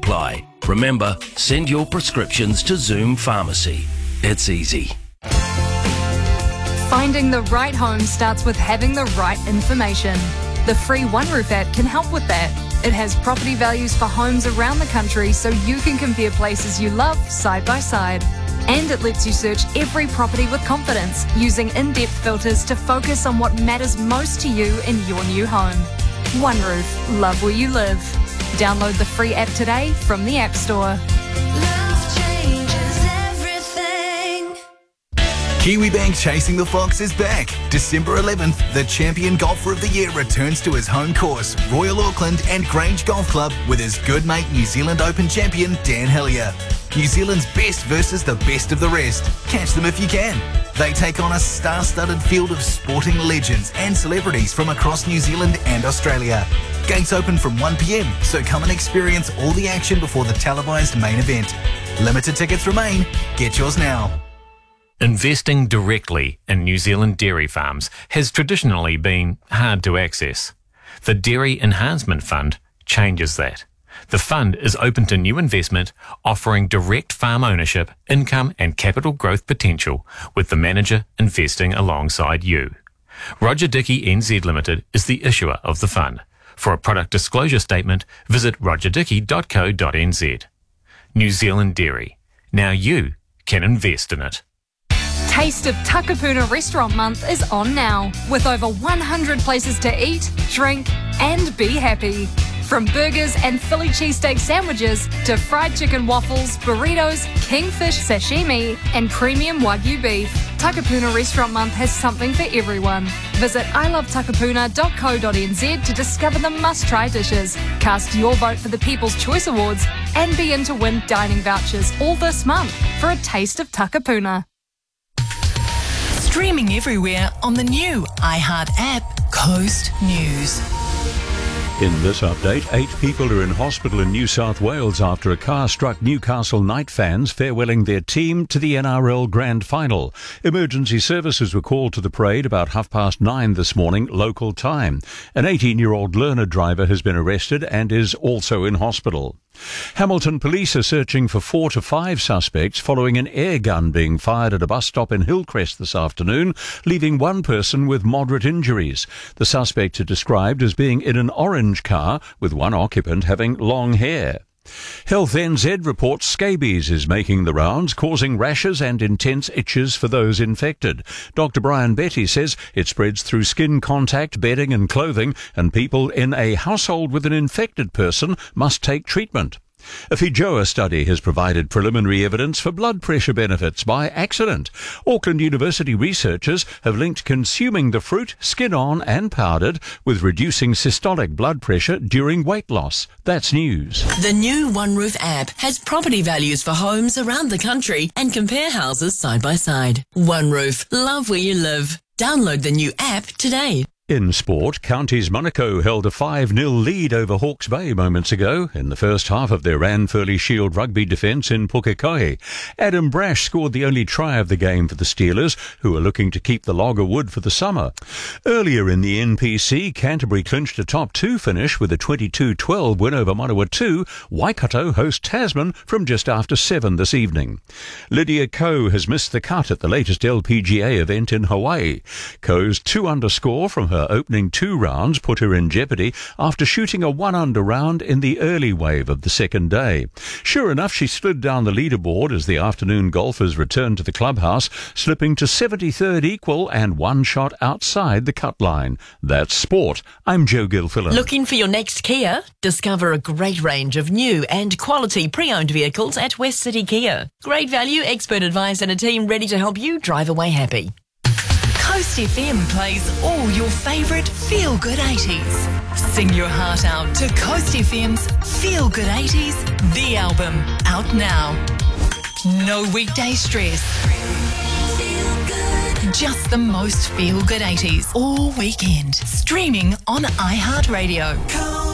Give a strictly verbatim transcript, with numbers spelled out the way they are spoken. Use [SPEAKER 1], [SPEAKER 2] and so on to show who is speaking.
[SPEAKER 1] apply. Remember, send your prescriptions to Zoom Pharmacy. It's easy.
[SPEAKER 2] Finding the right home starts with having the right information. The free OneRoof app can help with that. It has property values for homes around the country so you can compare places you love side by side. And it lets you search every property with confidence, using in-depth filters to focus on what matters most to you in your new home. OneRoof, love where you live. Download the free app today from the App Store.
[SPEAKER 3] Kiwibank Chasing the Fox is back. December eleventh, the champion golfer of the year returns to his home course, Royal Auckland and Grange Golf Club, with his good mate New Zealand Open champion Dan Hillier. New Zealand's best versus the best of the rest. Catch them if you can. They take on a star-studded field of sporting legends and celebrities from across New Zealand and Australia. Gates open from one p m, so come and experience all the action before the televised main event. Limited tickets remain. Get yours now.
[SPEAKER 4] Investing directly in New Zealand dairy farms has traditionally been hard to access. The Dairy Enhancement Fund changes that. The fund is open to new investment, offering direct farm ownership, income and capital growth potential, with the manager investing alongside you. Roger Dickey N Z Limited is the issuer of the fund. For a product disclosure statement, visit roger dickey dot co dot n z. New Zealand Dairy. Now you can invest in it.
[SPEAKER 2] Taste of Takapuna Restaurant Month is on now, with over one hundred places to eat, drink and be happy. From burgers and Philly cheesesteak sandwiches to fried chicken waffles, burritos, kingfish sashimi and premium Wagyu beef, Takapuna Restaurant Month has something for everyone. Visit i love takapuna dot co dot n z to discover the must-try dishes, cast your vote for the People's Choice Awards and be in to win dining vouchers all this month for a taste of Takapuna.
[SPEAKER 5] Streaming everywhere on the new iHeart app, Coast News.
[SPEAKER 6] In this update, eight people are in hospital in New South Wales after a car struck Newcastle Knight fans farewelling their team to the N R L Grand Final. Emergency services were called to the parade about half past nine this morning, local time. An eighteen-year-old learner driver has been arrested and is also in hospital. Hamilton police are searching for four to five suspects following an air gun being fired at a bus stop in Hillcrest this afternoon, leaving one person with moderate injuries. The suspects are described as being in an orange car, with one occupant having long hair. Health N Z reports scabies is making the rounds, causing rashes and intense itches for those infected. Doctor Brian Betty says it spreads through skin contact, bedding and clothing, and people in a household with an infected person must take treatment. A Fijoa study has provided preliminary evidence for blood pressure benefits by accident. Auckland University researchers have linked consuming the fruit, skin on and powdered, with reducing systolic blood pressure during weight loss. That's news.
[SPEAKER 5] The new OneRoof app has property values for homes around the country and compare houses side by side. OneRoof, love where you live. Download the new app today.
[SPEAKER 6] In sport, Counties Monaco held a five nil lead over Hawke's Bay moments ago in the first half of their Ranfurly Shield rugby defence in Pukekohe. Adam Brash scored the only try of the game for the Steelers, who are looking to keep the log of wood for the summer. Earlier in the N P C, Canterbury clinched a top two finish with a twenty-two twelve win over Manawatu. Waikato host Tasman from just after seven this evening. Lydia Ko has missed the cut at the latest L P G A event in Hawaii. Ko's two-under score from her opening two rounds put her in jeopardy after shooting a one-under round in the early wave of the second day. Sure enough, she slid down the leaderboard as the afternoon golfers returned to the clubhouse, slipping to seventy-third equal and one shot outside the cut line. That's sport. I'm Joe Gilfillan.
[SPEAKER 5] Looking for your next Kia? Discover a great range of new and quality pre-owned vehicles at West City Kia. Great value, expert advice and a team ready to help you drive away happy. Coast F M plays all your favourite feel-good eighties. Sing your heart out to Coast F M's Feel Good eighties, the album, out now. No weekday stress. Just the most feel-good eighties all weekend. Streaming on iHeartRadio.